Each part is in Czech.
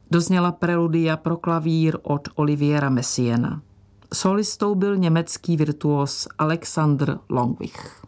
Dozněla preludia pro klavír od Oliviera Messiaena. Solistou byl německý virtuos Alexander Longwich.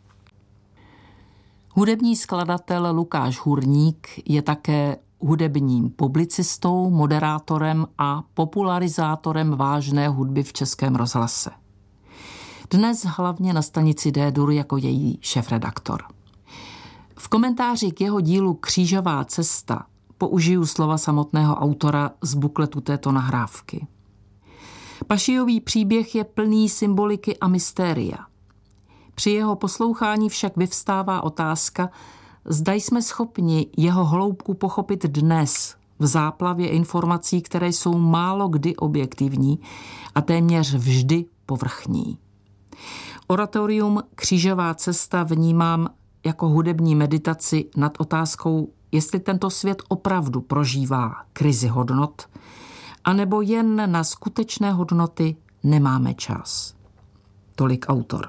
Hudební skladatel Lukáš Hurník je také hudebním publicistou, moderátorem a popularizátorem vážné hudby v Českém rozhlase. Dnes hlavně na stanici D-dur jako její šéfredaktor. V komentáři k jeho dílu Křížová cesta použiju slova samotného autora z bukletu této nahrávky. Pašijový příběh je plný symboliky a mystéria. Při jeho poslouchání však vyvstává otázka, zda jsme schopni jeho hloubku pochopit dnes v záplavě informací, které jsou málo kdy objektivní a téměř vždy povrchní. Oratorium Křížová cesta vnímám jako hudební meditaci nad otázkou, jestli tento svět opravdu prožívá krizi hodnot, anebo jen na skutečné hodnoty nemáme čas. Tolik autor.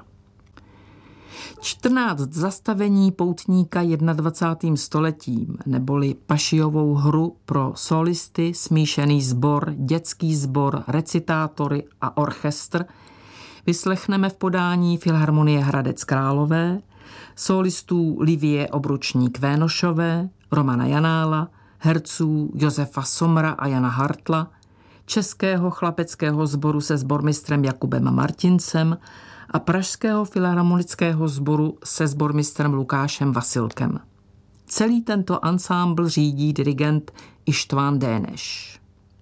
14 zastavení poutníka 21. stoletím, neboli Pašijovou hru pro solisty, smíšený sbor, dětský sbor, recitátory a orchestr, vyslechneme v podání Filharmonie Hradec Králové, solistů Livie Obručník-Vénošové, Romana Janála, herců Josefa Somra a Jana Hartla, Českého chlapeckého sboru se sbormistrem Jakubem Martincem a Pražského filharmonického sboru se sbormistrem Lukášem Vasilkem. Celý tento ansámbl řídí dirigent Ištván Déneš.